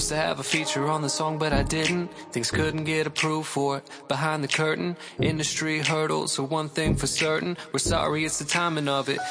supposed to have a feature on the song, but I didn't. Things couldn't get approved for it. Behind the curtain, industry hurdles. So one thing for certain, we're sorry, it's the timing of it.